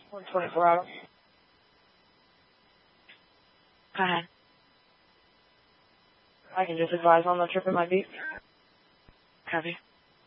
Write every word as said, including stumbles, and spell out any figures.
one twenty-four hours. Go ahead. I can just advise on the trip it might be. Copy.